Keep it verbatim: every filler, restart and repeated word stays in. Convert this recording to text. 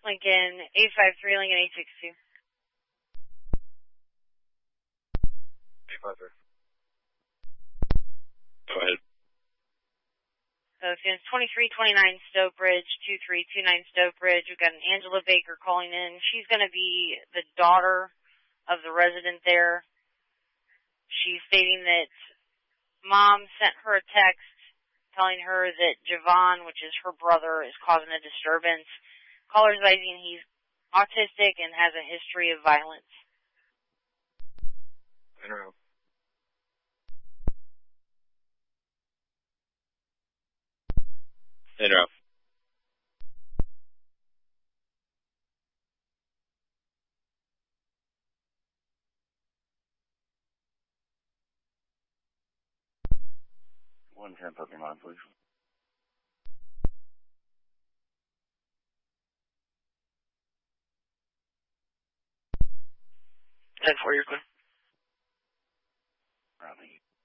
Lincoln, eight five three, Lincoln eight six two. eight five three. Go ahead. So it's twenty-three twenty-nine Stokebridge, two three two nine Stokebridge. We've got an Angela Baker calling in. She's going to be the daughter of the resident there. She's stating that Mom sent her a text telling her that Javon, which is her brother, is causing a disturbance. Caller's advising he's autistic and has a history of violence. Interrupt. Interrupt. One ten Pokemon, please. ten four, you're clear. Robbie.